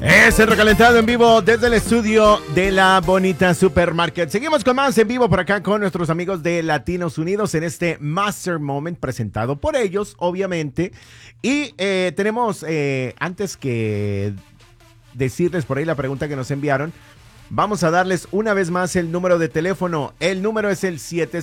Es el recalentado en vivo desde el estudio de la Bonita Supermarket. Seguimos con más en vivo por acá con nuestros amigos de Latinos Unidos en este Master Moment presentado por ellos, obviamente. Y tenemos, antes que decirles por ahí la pregunta que nos enviaron, vamos a darles una vez más el número de teléfono. El número es el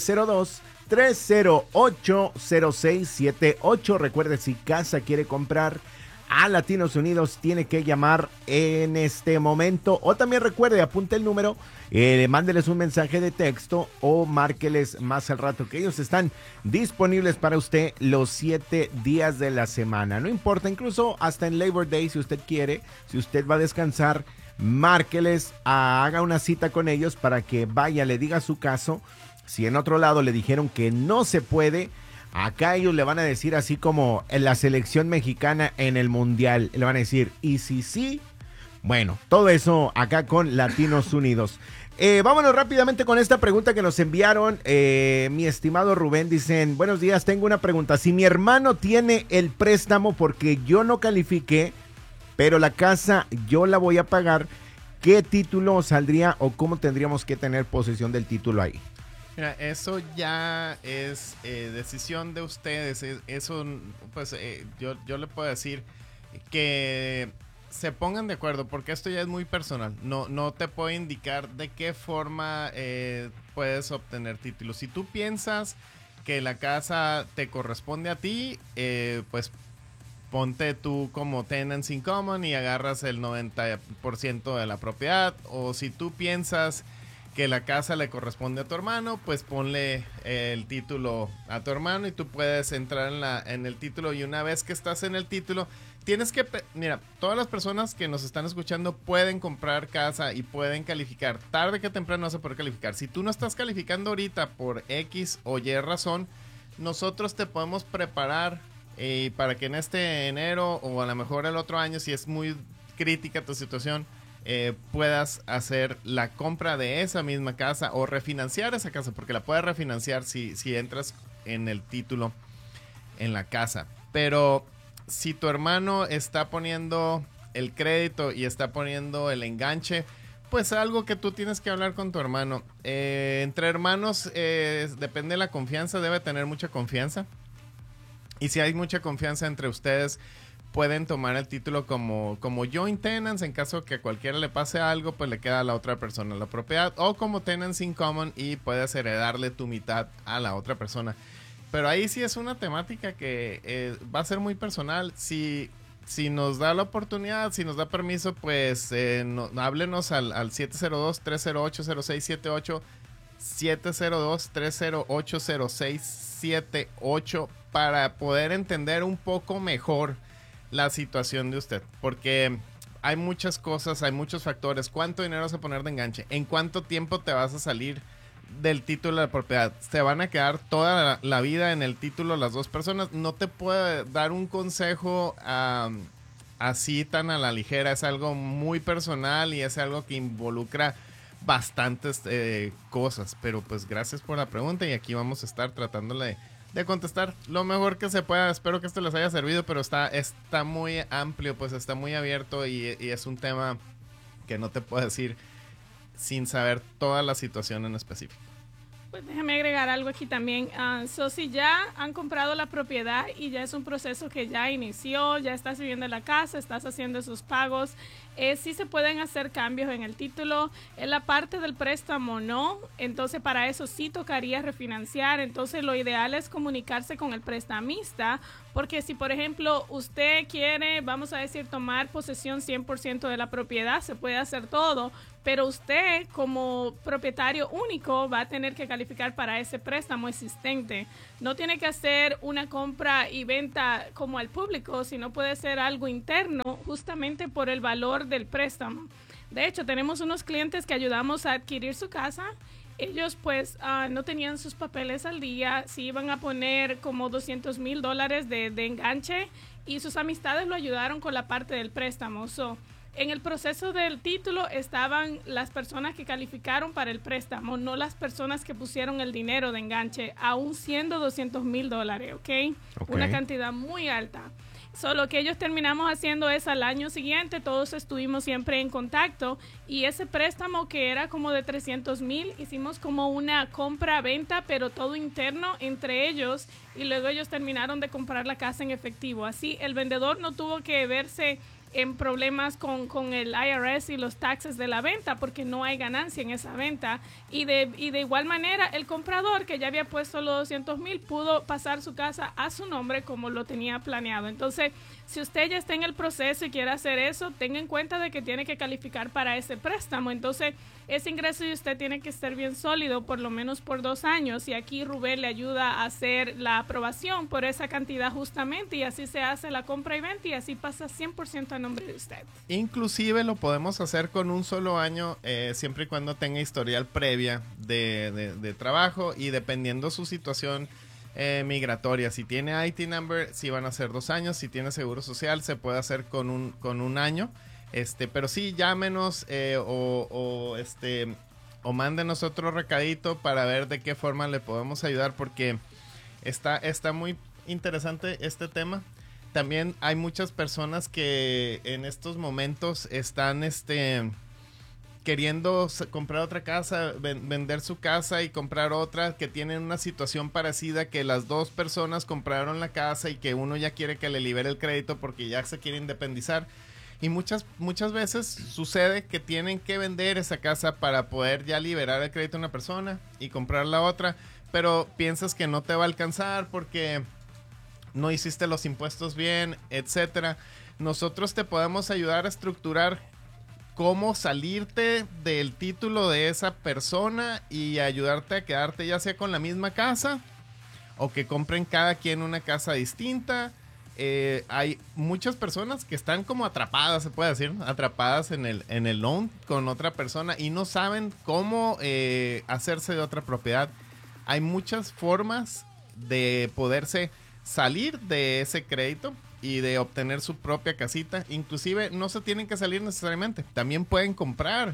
702-308-0678. Recuerde, si casa quiere comprar a Latinos Unidos, tiene que llamar en este momento. O también recuerde, apunte el número, mándeles un mensaje de texto o márqueles más al rato, que ellos están disponibles para usted los 7 días de la semana. No importa, incluso hasta en Labor Day, si usted quiere, si usted va a descansar, márqueles, haga una cita con ellos para que vaya, le diga su caso. Si en otro lado le dijeron que no se puede, acá ellos le van a decir, así como en la selección mexicana en el mundial, le van a decir, y si sí, bueno, todo eso acá con Latinos Unidos. Vámonos rápidamente con esta pregunta que nos enviaron, mi estimado Rubén. Dicen, buenos días, tengo una pregunta. Si mi hermano tiene el préstamo porque yo no califiqué, pero la casa yo la voy a pagar, ¿qué título saldría o cómo tendríamos que tener posesión del título ahí? Mira, eso ya es decisión de ustedes. Eso, pues, yo le puedo decir que se pongan de acuerdo, porque esto ya es muy personal. No te puedo indicar de qué forma puedes obtener títulos. Si tú piensas que la casa te corresponde a ti, pues ponte tú como tenants in common y agarras el 90% de la propiedad. O si tú piensas que la casa le corresponde a tu hermano, pues ponle el título a tu hermano y tú puedes entrar en el título. Y una vez que estás en el título, tienes que... Mira, todas las personas que nos están escuchando pueden comprar casa y pueden calificar. Tarde que temprano vas a poder calificar. Si tú no estás calificando ahorita por X o Y razón, nosotros te podemos preparar para que en este enero o a lo mejor el otro año, si es muy crítica tu situación, puedas hacer la compra de esa misma casa o refinanciar esa casa, porque la puedes refinanciar si entras en el título en la casa. Pero si tu hermano está poniendo el crédito y está poniendo el enganche, pues algo que tú tienes que hablar con tu hermano. Entre hermanos, depende de la confianza, debe tener mucha confianza. Y si hay mucha confianza entre ustedes, pueden tomar el título como joint tenants. En caso que a cualquiera le pase algo, pues le queda a la otra persona la propiedad, o como tenants in common y puedes heredarle tu mitad a la otra persona. Pero ahí sí es una temática que va a ser muy personal. Si nos da la oportunidad, si nos da permiso, pues háblenos al 702-308-0678, 702-308-0678 para poder entender un poco mejor la situación de usted, porque hay muchas cosas, hay muchos factores. ¿Cuánto dinero vas a poner de enganche? ¿En cuánto tiempo te vas a salir del título de la propiedad? ¿Se van a quedar toda la vida en el título las dos personas? No te puedo dar un consejo así tan a la ligera. Es algo muy personal y es algo que involucra bastantes cosas. Pero pues gracias por la pregunta y aquí vamos a estar tratándole de contestar lo mejor que se pueda. Espero que esto les haya servido, pero está muy amplio, pues está muy abierto y es un tema que no te puedo decir sin saber toda la situación en específico. Pues déjame agregar algo aquí también. Si ya han comprado la propiedad y ya es un proceso que ya inició, ya estás viviendo en la casa, estás haciendo esos pagos, sí se pueden hacer cambios en el título. En la parte del préstamo no, entonces para eso sí tocaría refinanciar. Entonces lo ideal es comunicarse con el prestamista, porque si por ejemplo usted quiere, vamos a decir, tomar posesión 100% de la propiedad, se puede hacer todo, pero usted como propietario único va a tener que calificar para ese préstamo existente. No tiene que hacer una compra y venta como al público, sino puede ser algo interno justamente por el valor del préstamo. De hecho, tenemos unos clientes que ayudamos a adquirir su casa. Ellos pues no tenían sus papeles al día, sí iban a poner como $200,000 de enganche y sus amistades lo ayudaron con la parte del préstamo. En el proceso del título estaban las personas que calificaron para el préstamo, no las personas que pusieron el dinero de enganche, aún siendo $200,000, ¿ok? Una cantidad muy alta. Lo que ellos terminamos haciendo es al año siguiente, todos estuvimos siempre en contacto y ese préstamo que era como de 300,000, hicimos como una compra-venta, pero todo interno entre ellos y luego ellos terminaron de comprar la casa en efectivo. Así el vendedor no tuvo que verse en problemas con el IRS y los taxes de la venta porque no hay ganancia en esa venta y de igual manera el comprador que ya había puesto los 200,000 pudo pasar su casa a su nombre como lo tenía planeado. Entonces, si usted ya está en el proceso y quiere hacer eso, tenga en cuenta de que tiene que calificar para ese préstamo. Entonces, ese ingreso de usted tiene que estar bien sólido por lo menos por 2 años y aquí Rubén le ayuda a hacer la aprobación por esa cantidad justamente y así se hace la compra y venta y así pasa 100% a nombre de usted. Inclusive lo podemos hacer con un solo año siempre y cuando tenga historial previa de trabajo y dependiendo su situación migratoria. Si tiene IT number, si van a ser 2 años. Si tiene seguro social, se puede hacer con un año. Pero sí, llámenos o mándenos otro recadito para ver de qué forma le podemos ayudar porque está muy interesante este tema. También hay muchas personas que en estos momentos están queriendo comprar otra casa, vender su casa y comprar otra, que tienen una situación parecida, que las 2 personas compraron la casa y que uno ya quiere que le libere el crédito porque ya se quiere independizar. Y muchas veces sucede que tienen que vender esa casa para poder ya liberar el crédito a una persona y comprar la otra, pero piensas que no te va a alcanzar porque no hiciste los impuestos bien, etcétera. Nosotros te podemos ayudar a estructurar cómo salirte del título de esa persona y ayudarte a quedarte ya sea con la misma casa o que compren cada quien una casa distinta. Hay muchas personas que están como atrapadas, se puede decir, atrapadas en el loan con otra persona y no saben cómo hacerse de otra propiedad. Hay muchas formas de poderse salir de ese crédito y de obtener su propia casita. Inclusive no se tienen que salir necesariamente, también pueden comprar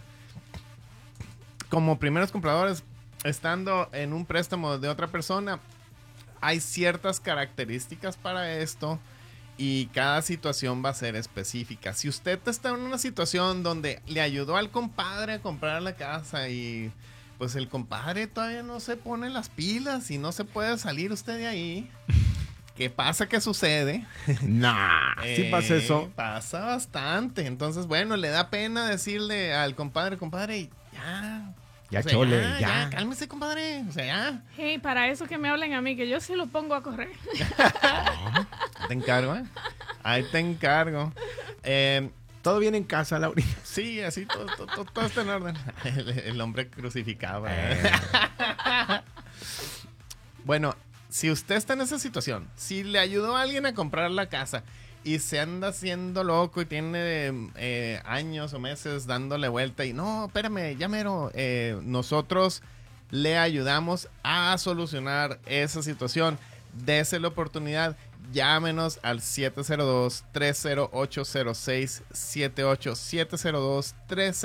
como primeros compradores estando en un préstamo de otra persona. Hay ciertas características para esto y cada situación va a ser específica. Si usted está en una situación donde le ayudó al compadre a comprar la casa y pues el compadre todavía no se pone las pilas y no se puede salir usted de ahí, ¿qué pasa? ¿Qué sucede? Nah, sí pasa eso. Pasa bastante. Entonces, bueno, le da pena decirle al compadre, ya. Ya, o sea, chole, ya. Cálmese, compadre. O sea, ya. Hey, para eso que me hablen a mí, que yo sí lo pongo a correr. Te encargo, ¿eh? Ahí te encargo. ¿Todo bien en casa, Laurita? Sí, así todo está en orden. El hombre crucificado. Bueno, si usted está en esa situación, si le ayudó a alguien a comprar la casa y se anda haciendo loco y tiene años o meses dándole vuelta y no, espérame, ya mero, nosotros le ayudamos a solucionar esa situación. Dese la oportunidad, llámenos al 702-308-0678,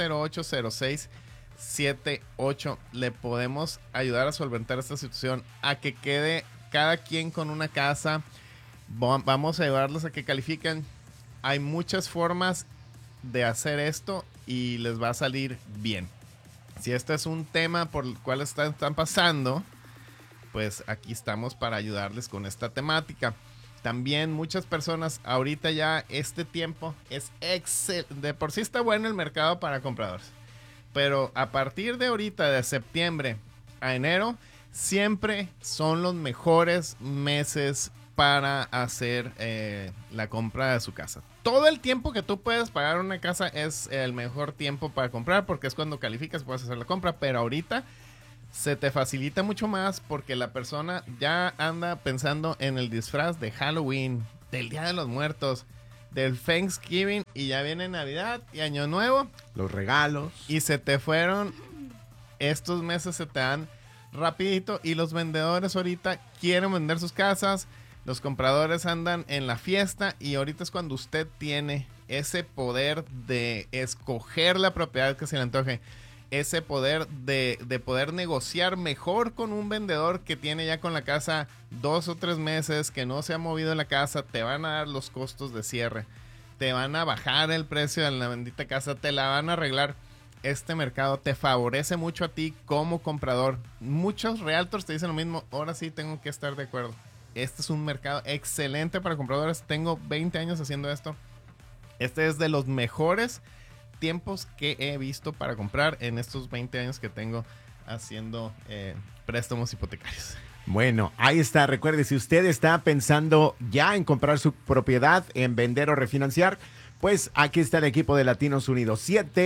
702-308-0678. Le podemos ayudar a solventar esta situación, a que quede cada quien con una casa. Vamos a ayudarlos a que califiquen. Hay muchas formas de hacer esto y les va a salir bien. Si este es un tema por el cual están pasando, pues aquí estamos para ayudarles con esta temática. También muchas personas ahorita ya este tiempo es excelente. De por sí está bueno el mercado para compradores, pero a partir de ahorita, de septiembre a enero, siempre son los mejores meses para hacer la compra de su casa. Todo el tiempo que tú puedes pagar una casa es el mejor tiempo para comprar, porque es cuando calificas, puedes hacer la compra. Pero ahorita se te facilita mucho más porque la persona ya anda pensando en el disfraz de Halloween, del Día de los Muertos, del Thanksgiving, y ya viene Navidad y Año Nuevo. Los regalos. Y se te fueron, estos meses se te dan rapidito, y los vendedores ahorita quieren vender sus casas. Los compradores andan en la fiesta y ahorita es cuando usted tiene ese poder de escoger la propiedad que se le antoje. ese poder de poder negociar mejor con un vendedor que tiene ya con la casa 2 o 3 meses, que no se ha movido la casa. Te van a dar los costos de cierre, te van a bajar el precio de la bendita casa, te la van a arreglar. Este mercado te favorece mucho a ti como comprador. Muchos realtors te dicen lo mismo. Ahora sí tengo que estar de acuerdo. Este es un mercado excelente para compradores. Tengo 20 años haciendo esto. Este es de los mejores tiempos que he visto para comprar en estos 20 años que tengo haciendo préstamos hipotecarios. Bueno, ahí está. Recuerde, si usted está pensando ya en comprar su propiedad, en vender o refinanciar, pues aquí está el equipo de Latinos Unidos.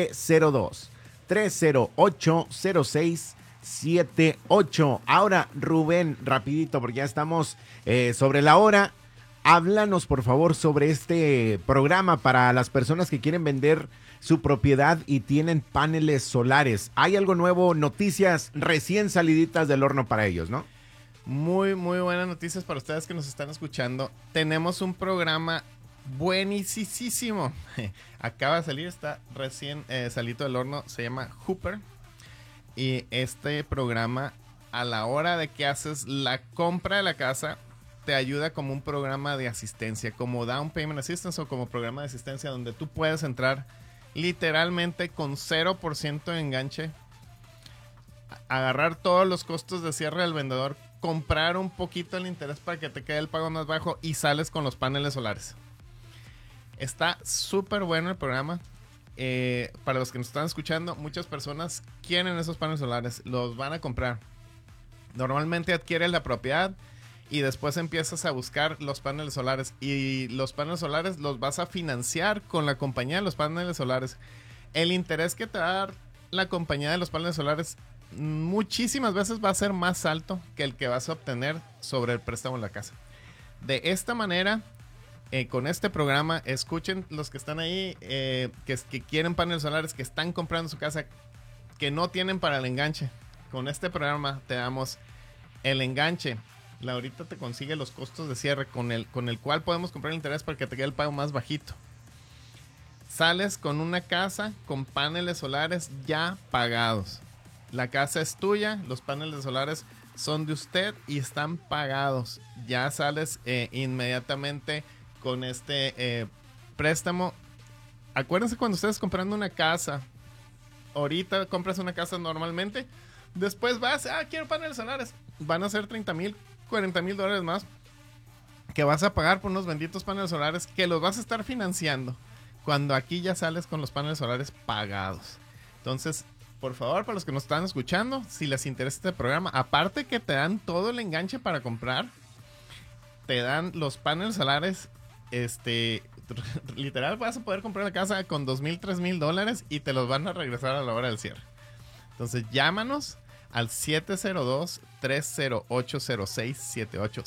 702-308-0678. Ahora, Rubén, rapidito, porque ya estamos sobre la hora. Háblanos, por favor, sobre este programa para las personas que quieren vender su propiedad y tienen paneles solares. ¿Hay algo nuevo? Noticias recién saliditas del horno para ellos, ¿no? Muy, muy buenas noticias para ustedes que nos están escuchando. Tenemos un programa buenísimo. Acaba de salir, está recién salido del horno. Se llama Hooper. Y este programa, a la hora de que haces la compra de la casa, te ayuda como un programa de asistencia, como Down Payment Assistance o como programa de asistencia, donde tú puedes entrar literalmente con 0% de enganche, agarrar todos los costos de cierre del vendedor, comprar un poquito el interés para que te quede el pago más bajo y sales con los paneles solares. Está súper bueno el programa. Para los que nos están escuchando, muchas personas quieren esos paneles solares, los van a comprar. Normalmente adquieres la propiedad y después empiezas a buscar los paneles solares, y los paneles solares los vas a financiar con la compañía de los paneles solares. El interés que te va a dar la compañía de los paneles solares muchísimas veces va a ser más alto que el que vas a obtener sobre el préstamo de la casa. De esta manera, con este programa, escuchen los que están ahí, que quieren paneles solares, que están comprando su casa, que no tienen para el enganche. Con este programa te damos el enganche. Laurita te consigue los costos de cierre con el cual podemos comprar el interés para que te quede el pago más bajito. Sales con una casa con paneles solares ya pagados. La casa es tuya, los paneles solares son de usted y están pagados. Ya sales inmediatamente con este préstamo. Acuérdense, cuando ustedes comprando una casa, ahorita compras una casa normalmente, después vas, quiero paneles solares. Van a ser $30,000, $40,000 más que vas a pagar por unos benditos paneles solares que los vas a estar financiando, cuando aquí ya sales con los paneles solares pagados. Entonces, por favor, para los que nos están escuchando, si les interesa este programa, aparte que te dan todo el enganche para comprar, te dan los paneles solares, literal vas a poder comprar la casa con $2,000, $3,000 y te los van a regresar a la hora del cierre. Entonces, llámanos al 702-308-0678.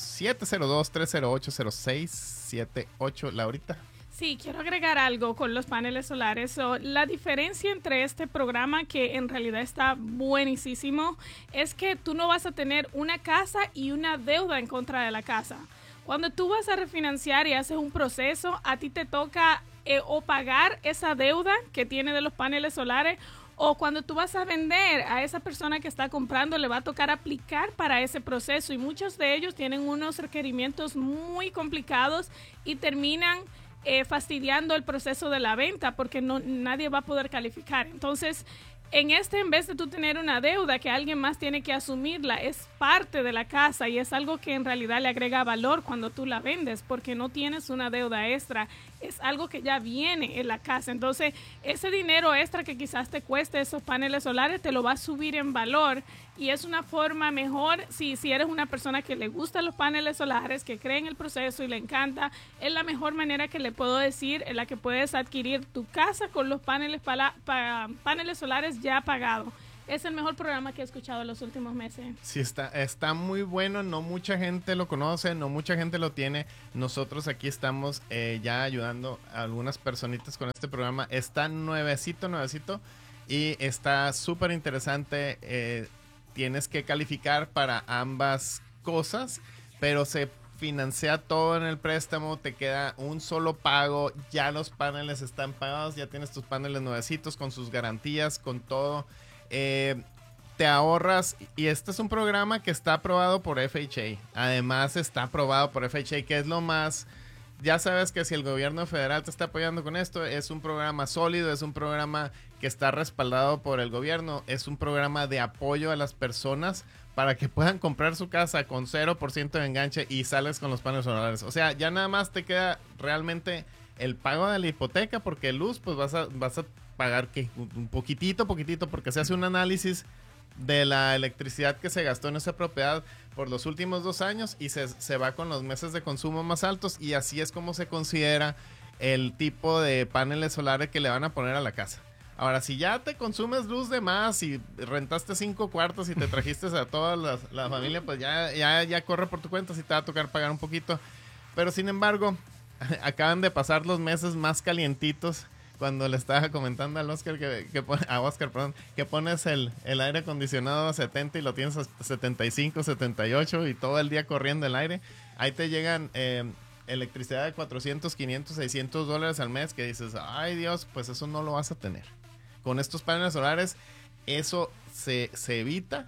702-308-0678. Laurita. Sí, quiero agregar algo con los paneles solares. La diferencia entre este programa, que en realidad está buenísimo, es que tú no vas a tener una casa y una deuda en contra de la casa. Cuando tú vas a refinanciar y haces un proceso, a ti te toca o pagar esa deuda que tiene de los paneles solares, o cuando tú vas a vender, a esa persona que está comprando le va a tocar aplicar para ese proceso, y muchos de ellos tienen unos requerimientos muy complicados y terminan fastidiando el proceso de la venta, porque nadie va a poder calificar. Entonces, en vez de tú tener una deuda que alguien más tiene que asumirla, es parte de la casa y es algo que en realidad le agrega valor cuando tú la vendes, porque no tienes una deuda extra, es algo que ya viene en la casa. Entonces, ese dinero extra que quizás te cueste esos paneles solares te lo va a subir en valor, y es una forma mejor. Si eres una persona que le gustan los paneles solares, que cree en el proceso y le encanta, es la mejor manera que le puedo decir en la que puedes adquirir tu casa con los paneles solares ya pagados. Es el mejor programa que he escuchado en los últimos meses. Sí, está muy bueno. No mucha gente lo conoce, no mucha gente lo tiene. Nosotros aquí estamos ya ayudando a algunas personitas con este programa. Está nuevecito y está súper interesante. Tienes que calificar para ambas cosas, pero se financia todo en el préstamo, te queda un solo pago, ya los paneles están pagados, ya tienes tus paneles nuevecitos con sus garantías, con todo. te ahorras, y este es un programa que está aprobado por FHA. Además está aprobado por FHA, que es lo más... Ya sabes que si el gobierno federal te está apoyando con esto, es un programa sólido, es un programa que está respaldado por el gobierno, es un programa de apoyo a las personas para que puedan comprar su casa con 0% de enganche y sales con los paneles solares. O sea, ya nada más te queda realmente el pago de la hipoteca, porque luz, pues vas a pagar ¿qué? Un poquitito, porque se hace un análisis de la electricidad que se gastó en esa propiedad por los últimos 2 años y se va con los meses de consumo más altos, y así es como se considera el tipo de paneles solares que le van a poner a la casa. Ahora, si ya te consumes luz de más y rentaste 5 cuartos y te trajiste a toda la familia, pues ya corre por tu cuenta, si te va a tocar pagar un poquito. Pero sin embargo, acaban de pasar los meses más calientitos. Cuando le estaba comentando al Oscar que pones el aire acondicionado a 70 y lo tienes a 75, 78 y todo el día corriendo el aire, ahí te llegan electricidad de 400, 500, 600 dólares al mes, que dices, ay Dios, pues eso no lo vas a tener. Con estos paneles solares eso se evita,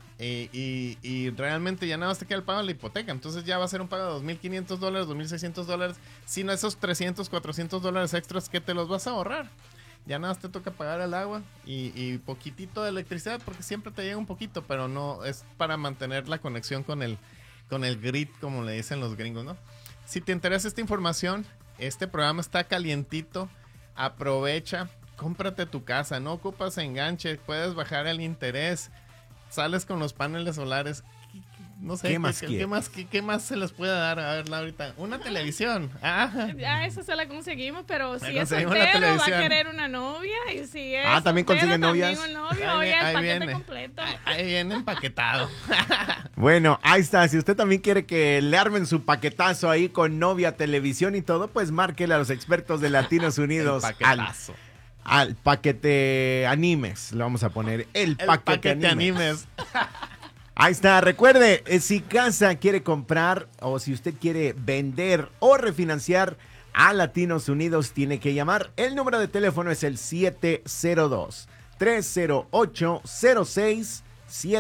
y realmente ya nada más te queda el pago de la hipoteca. Entonces ya va a ser un pago de $2,500, $2,600, sino esos 300, 400 dólares extras que te los vas a ahorrar. Ya nada más te toca pagar el agua y poquitito de electricidad, porque siempre te llega un poquito, pero no es para mantener la conexión con el grid, como le dicen los gringos, ¿no? Si te interesa esta información, este programa está calientito, aprovecha. Cómprate tu casa, no ocupas enganche, puedes bajar el interés, sales con los paneles solares. No sé, ¿qué más se les puede dar? A ver, ahorita, una televisión. Ya esa se la conseguimos, pero si es soltero va a querer una novia, y si es también consiguen novias. Un novio, oye, el paquete completo. Ahí viene empaquetado. Bueno, ahí está. Si usted también quiere que le armen su paquetazo ahí con novia, televisión y todo, pues márquele a los expertos de Latinos Unidos. Al paquete animes, le vamos a poner el paquete animes. Ahí está, recuerde, si casa quiere comprar o si usted quiere vender o refinanciar a Latinos Unidos, tiene que llamar. El número de teléfono es el 702-308-0678.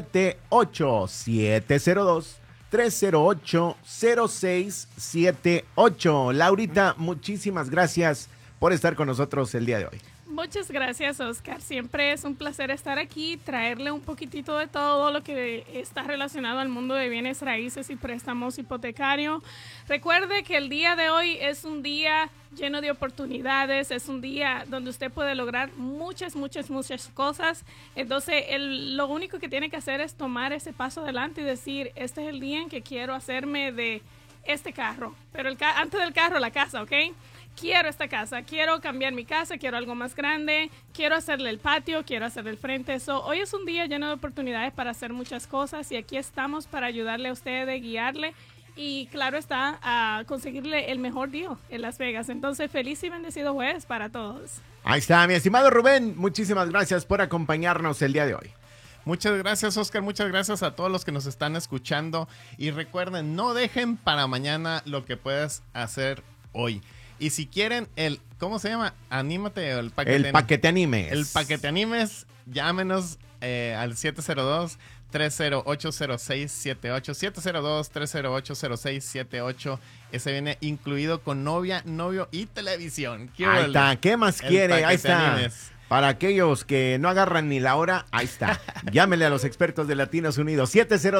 702-308-0678. Laurita, muchísimas gracias por estar con nosotros el día de hoy. Muchas gracias, Oscar. Siempre es un placer estar aquí, traerle un poquitito de todo lo que está relacionado al mundo de bienes raíces y préstamos hipotecarios. Recuerde que el día de hoy es un día lleno de oportunidades, es un día donde usted puede lograr muchas cosas. Entonces, lo único que tiene que hacer es tomar ese paso adelante y decir, este es el día en que quiero hacerme de este carro. Pero antes del carro, la casa, ¿ok? Quiero esta casa, quiero cambiar mi casa, quiero algo más grande, quiero hacerle el patio, quiero hacerle el frente. Hoy es un día lleno de oportunidades para hacer muchas cosas, y aquí estamos para ayudarle a ustedes, guiarle y, claro está, a conseguirle el mejor deal en Las Vegas. Entonces, feliz y bendecido jueves para todos. Ahí está, mi estimado Rubén. Muchísimas gracias por acompañarnos el día de hoy. Muchas gracias, Oscar. Muchas gracias a todos los que nos están escuchando. Y recuerden, no dejen para mañana lo que puedes hacer hoy. Y si quieren ¿cómo se llama? Anímate, el paquete animes. El paquete animes, llámenos al 702-308-0678. 702-308-0678. Ese viene incluido con novia, novio y televisión. Ahí está. ¿Qué más quiere? Ahí está. Animes. Para aquellos que no agarran ni la hora, ahí está. Llámele a los expertos de Latinos Unidos.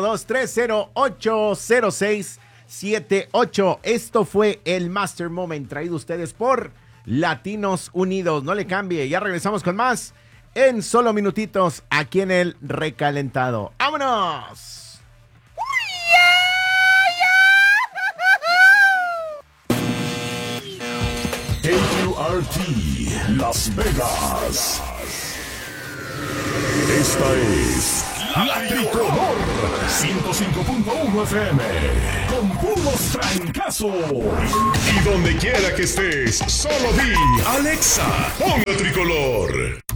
702-308-0678. 78. Esto fue el Master Moment traído a ustedes por Latinos Unidos. No le cambie, ya regresamos con más en solo minutitos aquí en el Recalentado. ¡Vámonos! KQRT Las Vegas. Esta es La Tricolor 105.1 FM con puros trancazos. Y donde quiera que estés, solo di Alexa, pon La Tricolor.